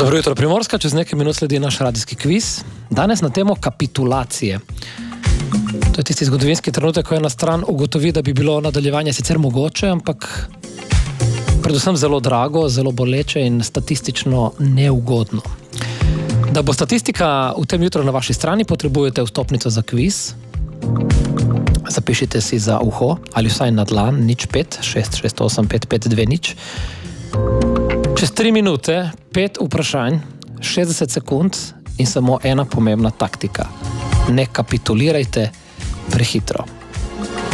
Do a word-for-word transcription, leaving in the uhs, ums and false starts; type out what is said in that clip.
Dobro jutro, Primorska, čez nekaj minut sledi naš radijski kviz. Danes na temo kapitulacije. To je tisti zgodovinski trenutek, ko ena stran ugotovi, da bi bilo nadaljevanje sicer mogoče, ampak predvsem zelo drago, zelo boleče in statistično neugodno. Da bo statistika v tem jutru na vaši strani, potrebujete vstopnico za kviz. Zapišite si za uho ali vsaj na dlan, nič pet, šest šest osem pet pet dve nič. Čez tri minute, pet vprašanj, šestdeset sekund in samo ena pomembna taktika. Ne kapitulirajte prehitro.